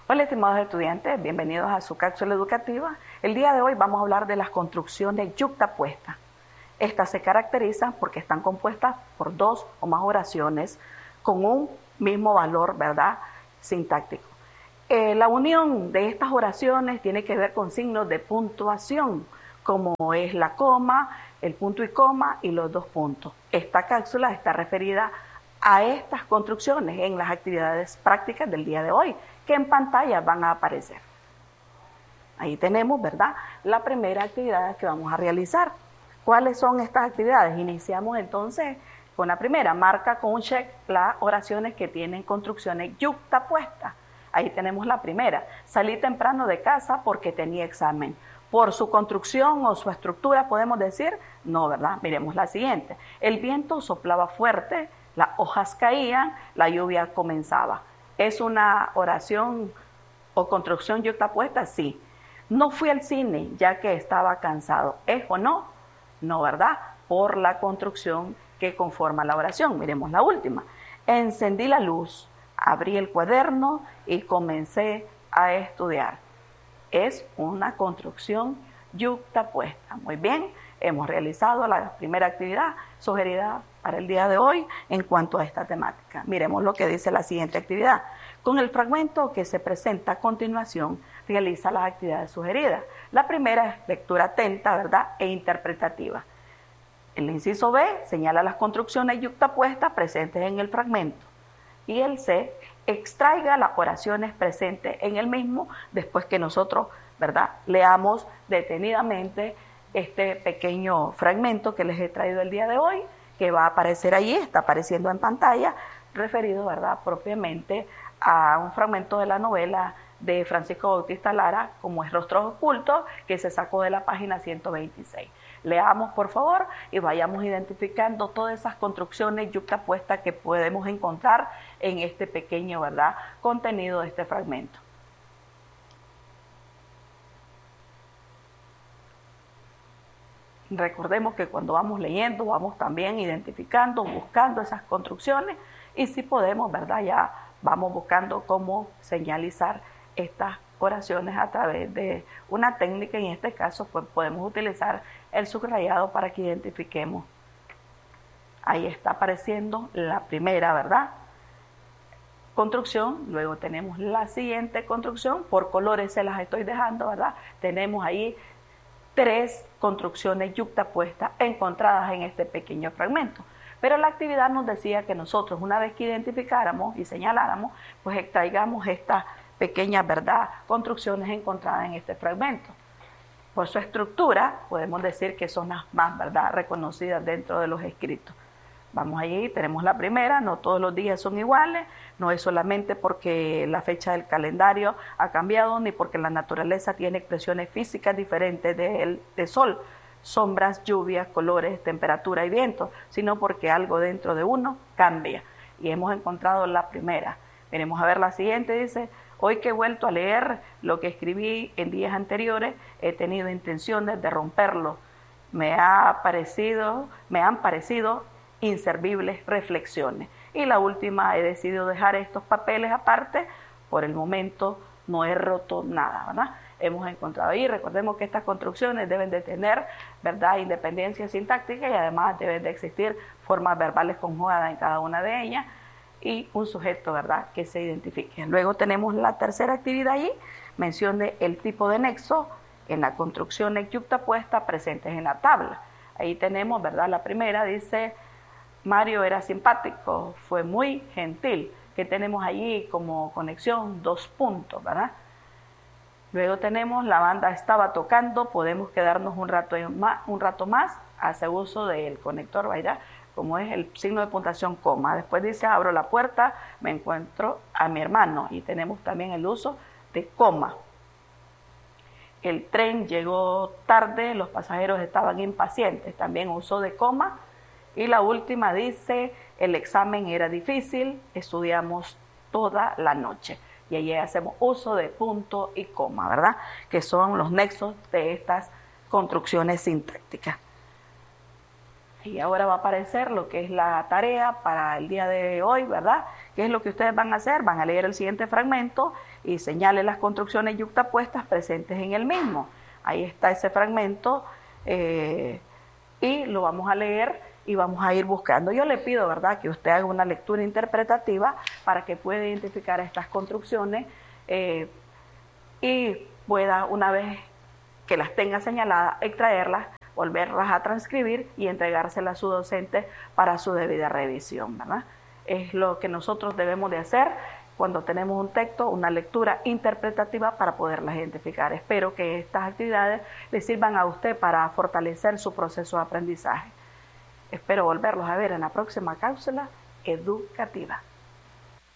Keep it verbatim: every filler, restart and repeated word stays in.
Hola, estimados estudiantes, bienvenidos a su cápsula educativa. El día de hoy vamos a hablar de las construcciones yuxtapuestas. Estas se caracterizan porque están compuestas por dos o más oraciones con un mismo valor, ¿verdad?, sintáctico. Eh, la unión de estas oraciones tiene que ver con signos de puntuación, como es la coma, el punto y coma y los dos puntos. Esta cápsula está referida a estas construcciones en las actividades prácticas del día de hoy, que en pantalla van a aparecer. Ahí tenemos, ¿verdad?, la primera actividad que vamos a realizar. ¿Cuáles son estas actividades? Iniciamos entonces con la primera. Marca con un check las oraciones que tienen construcciones yuxtapuestas. Ahí tenemos la primera. Salí temprano de casa porque tenía examen. Por su construcción o su estructura podemos decir, no, ¿verdad? Miremos la siguiente. El viento soplaba fuerte, las hojas caían, la lluvia comenzaba. ¿Es una oración o construcción yuxtapuesta? Sí. No fui al cine ya que estaba cansado. ¿Es o no? No, ¿verdad? Por la construcción que conforma la oración. Miremos la última. Encendí la luz, abrí el cuaderno y comencé a estudiar. Es una construcción yuxtapuesta. Muy bien, hemos realizado la primera actividad sugerida para el día de hoy en cuanto a esta temática. Miremos lo que dice la siguiente actividad. Con el fragmento que se presenta a continuación, realiza las actividades sugeridas. La primera es lectura atenta, ¿verdad?, e interpretativa. El inciso B señala las construcciones yuxtapuestas presentes en el fragmento. Y el C, extraiga las oraciones presentes en el mismo después que nosotros, ¿verdad?, leamos detenidamente este pequeño fragmento que les he traído el día de hoy, que va a aparecer allí, está apareciendo en pantalla, referido, ¿verdad?, propiamente a un fragmento de la novela de Francisco Bautista Lara, como es Rostros Ocultos, que se sacó de la página ciento veintiséis. Leamos, por favor, y vayamos identificando todas esas construcciones yuxtapuestas que podemos encontrar en este pequeño, ¿verdad?, contenido de este fragmento. Recordemos que cuando vamos leyendo, vamos también identificando, buscando esas construcciones, y si podemos, ¿verdad?, ya vamos buscando cómo señalizar estas oraciones a través de una técnica, y en este caso pues podemos utilizar el subrayado para que identifiquemos. Ahí está apareciendo la primera, ¿verdad?, construcción. Luego tenemos la siguiente construcción, por colores se las estoy dejando, ¿verdad? Tenemos ahí tres construcciones yuxtapuestas encontradas en este pequeño fragmento. Pero la actividad nos decía que nosotros, una vez que identificáramos y señaláramos, pues extraigamos estas pequeñas, ¿verdad?, construcciones encontradas en este fragmento. Por su estructura, podemos decir que son las más, ¿verdad?, reconocidas dentro de los escritos. Vamos allí, tenemos la primera. No todos los días son iguales, no es solamente porque la fecha del calendario ha cambiado, ni porque la naturaleza tiene expresiones físicas diferentes del de sol, sombras, lluvias, colores, temperatura y viento, sino porque algo dentro de uno cambia. Y hemos encontrado la primera. Veremos a ver la siguiente. Dice, hoy que he vuelto a leer lo que escribí en días anteriores, he tenido intenciones de romperlo. Me ha parecido, me han parecido inservibles reflexiones. Y la última, he decidido dejar estos papeles aparte, por el momento no he roto nada, ¿verdad? Hemos encontrado ahí. Recordemos que estas construcciones deben de tener, ¿verdad?, independencia sintáctica, y además deben de existir formas verbales conjugadas en cada una de ellas y un sujeto, ¿verdad?, que se identifique. Luego tenemos la tercera actividad allí, mención de el tipo de nexo en las construcciones yuxtapuestas presentes en la tabla. Ahí tenemos, ¿verdad?, la primera dice, Mario era simpático, fue muy gentil, que tenemos allí como conexión dos puntos, ¿verdad? Luego tenemos, la banda estaba tocando, podemos quedarnos un rato más, un rato más, hace uso del conector, ¿verdad?, como es el signo de puntuación coma. Después dice, abro la puerta, me encuentro a mi hermano, y tenemos también el uso de coma. El tren llegó tarde, los pasajeros estaban impacientes, también uso de coma. Y la última dice, el examen era difícil, estudiamos toda la noche. Y allí hacemos uso de punto y coma, ¿verdad?, que son los nexos de estas construcciones sintácticas. Y ahora va a aparecer lo que es la tarea para el día de hoy, ¿verdad? ¿Qué es lo que ustedes van a hacer? Van a leer el siguiente fragmento y señalen las construcciones yuxtapuestas presentes en el mismo. Ahí está ese fragmento eh, y lo vamos a leer y vamos a ir buscando. Yo le pido, ¿verdad?, que usted haga una lectura interpretativa para que pueda identificar estas construcciones eh, y pueda, una vez que las tenga señaladas, extraerlas, volverlas a transcribir y entregárselas a su docente para su debida revisión, ¿verdad? Es lo que nosotros debemos de hacer cuando tenemos un texto, una lectura interpretativa para poderlas identificar. Espero que estas actividades le sirvan a usted para fortalecer su proceso de aprendizaje. Espero volverlos a ver en la próxima cápsula educativa.